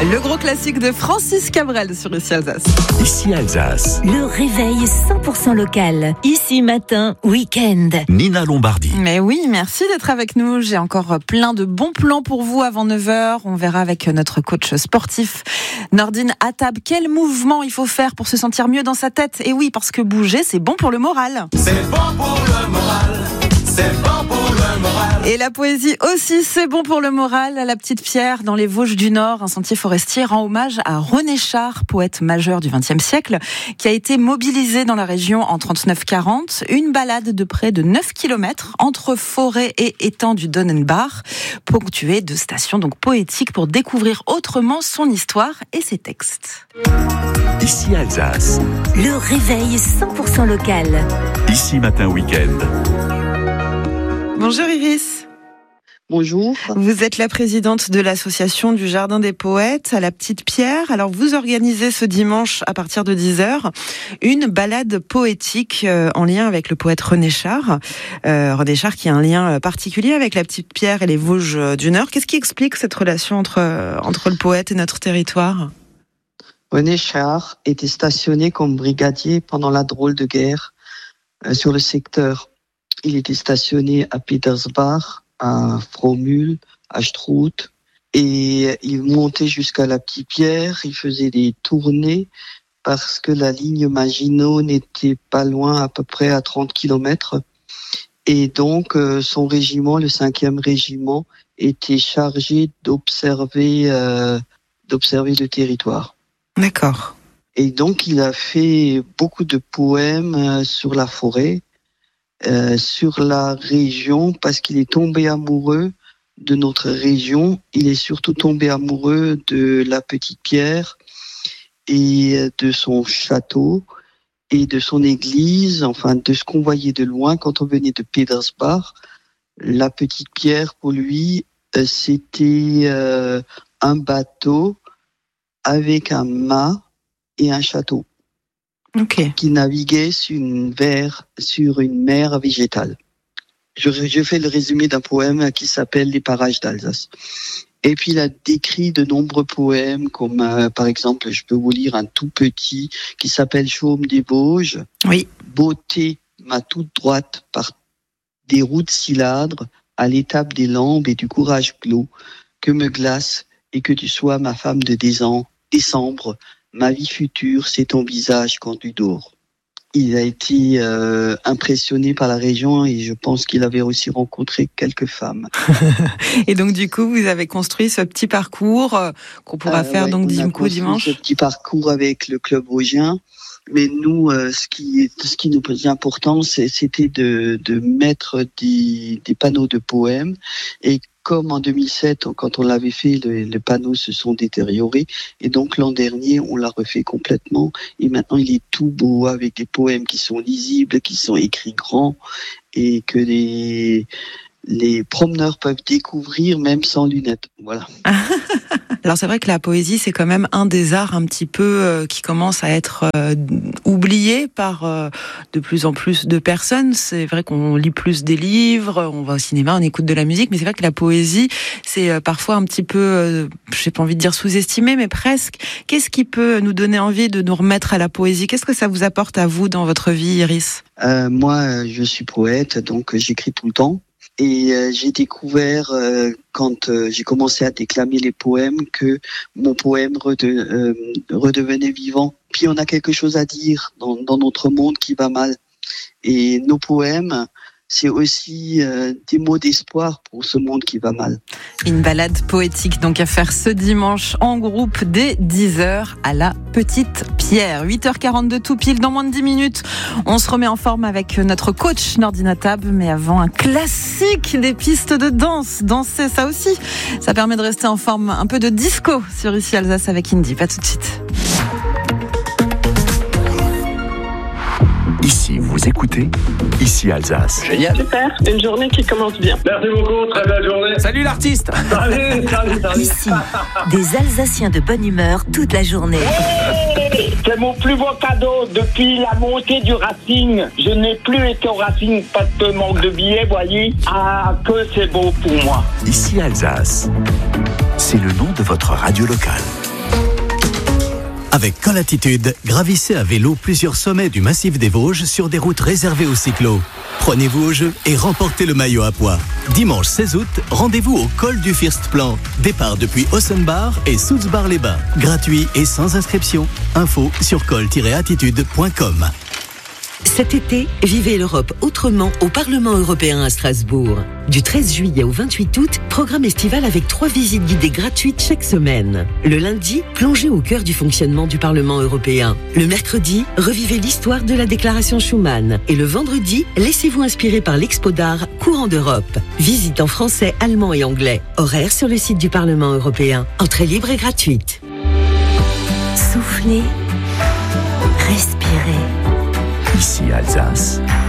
Le gros classique de Francis Cabrel sur Ici Alsace. Ici Alsace. Le réveil 100% local. Ici matin, week-end. Nina Lombardi. Mais oui, merci d'être avec nous. J'ai encore plein de bons plans pour vous avant 9h. On verra avec notre coach sportif Nordine Attab quel mouvement il faut faire pour se sentir mieux dans sa tête. Et oui, parce que bouger, c'est bon pour le moral. C'est bon pour le moral. C'est bon pour le moral. Et la poésie aussi, c'est bon pour le moral. À la Petite Pierre, dans les Vosges du Nord, un sentier forestier rend hommage à René Char, poète majeur du XXe siècle, qui a été mobilisé dans la région en 39-40. Une balade de près de 9 km entre forêt et étang du Donnenbach, ponctuée de stations donc poétiques pour découvrir autrement son histoire et ses textes. Ici Alsace. Le réveil 100% local. Ici matin week-end. Bonjour Iris. Bonjour. Vous êtes la présidente de l'association du Jardin des Poètes à la Petite Pierre. Alors vous organisez ce dimanche à partir de 10h une balade poétique en lien avec le poète René Char. René Char qui a un lien particulier avec la Petite Pierre et les Vosges du Nord. Qu'est-ce qui explique cette relation entre le poète et notre territoire ? René Char était stationné comme brigadier pendant la drôle de guerre sur le secteur. Il était stationné à Petersbach, à Fromül, à Strout, et il montait jusqu'à la Petite Pierre. Il faisait des tournées parce que la ligne Maginot n'était pas loin, à peu près à 30 km. Et donc, son régiment, le 5e régiment, était chargé d'observer le territoire. D'accord. Et donc, il a fait beaucoup de poèmes sur la forêt, sur la région, parce qu'il est tombé amoureux de notre région. Il est surtout tombé amoureux de la Petite Pierre et de son château et de son église, enfin de ce qu'on voyait de loin quand on venait de Petersbach. La Petite Pierre, pour lui, c'était un bateau avec un mât et un château. Ok. Qui naviguait sur une mer végétale. Je fais le résumé d'un poème qui s'appelle Les parages d'Alsace. Et puis il a décrit de nombreux poèmes, comme par exemple, je peux vous lire un tout petit qui s'appelle Chaume des Vosges. Oui. Beauté ma toute droite par des routes cylindres à l'étape des lambes et du courage clos, que me glace et que tu sois ma femme de décembre. Ma vie future, c'est ton visage quand tu dors. Il a été impressionné par la région et je pense qu'il avait aussi rencontré quelques femmes. Et donc du coup, vous avez construit ce petit parcours qu'on pourra faire donc dimanche. Ce petit parcours avec le club vosgien. Mais nous, ce qui nous posait important, c'était de mettre des panneaux de poèmes. Et comme en 2007, quand on l'avait fait, les panneaux se sont détériorés. Et donc l'an dernier, on l'a refait complètement. Et maintenant, il est tout beau avec des poèmes qui sont lisibles, qui sont écrits grands et que les promeneurs peuvent découvrir même sans lunettes. Voilà. Alors c'est vrai que la poésie, c'est quand même un des arts un petit peu qui commence à être oublié par de plus en plus de personnes. C'est vrai qu'on lit plus des livres, on va au cinéma, on écoute de la musique, mais c'est vrai que la poésie, c'est parfois un petit peu, j'ai pas envie de dire sous-estimé, mais presque. Qu'est-ce qui peut nous donner envie de nous remettre à la poésie ? Qu'est-ce que ça vous apporte à vous dans votre vie, Iris ? Moi, je suis poète, donc j'écris tout le temps. Et j'ai découvert, quand j'ai commencé à déclamer les poèmes, que mon poème redevenait vivant. Puis on a quelque chose à dire dans notre monde qui va mal. Et nos poèmes, c'est aussi des mots d'espoir pour ce monde qui va mal. Une balade poétique donc à faire ce dimanche en groupe dès 10h à la Petite Pierre. 8h42 tout pile, dans moins de 10 minutes. On se remet en forme avec notre coach Nordine Attab, mais avant un classique des pistes de danse. Danser, ça aussi, ça permet de rester en forme. Un peu de disco sur Ici Alsace avec Indy. Pas tout de suite. Ici, vous écoutez Ici Alsace. Génial. Super, une journée qui commence bien. Merci beaucoup, très belle journée. Salut l'artiste. Salut. Ici, des Alsaciens de bonne humeur toute la journée. Hey, c'est mon plus beau cadeau depuis la montée du Racing. Je n'ai plus été au Racing parce que manque de billets, voyez. Ah, que c'est beau pour moi. Ici Alsace. C'est le nom de votre radio locale. Avec Colatitude, gravissez à vélo plusieurs sommets du massif des Vosges sur des routes réservées aux cyclos. Prenez-vous au jeu et remportez le maillot à pois. Dimanche 16 août, rendez-vous au col du Firstplan. Départ depuis Ossenbar et Soultzbar-les-Bains. Gratuit et sans inscription. Info sur col-attitude.com. Cet été, vivez l'Europe autrement au Parlement européen à Strasbourg. Du 13 juillet au 28 août, programme estival avec 3 visites guidées gratuites chaque semaine. Le lundi, plongez au cœur du fonctionnement du Parlement européen. Le mercredi, revivez l'histoire de la déclaration Schuman. Et le vendredi, laissez-vous inspirer par l'Expo d'art Courant d'Europe. Visite en français, allemand et anglais. Horaire sur le site du Parlement européen. Entrée libre et gratuite. Soufflez, respirez. Ici Alsace.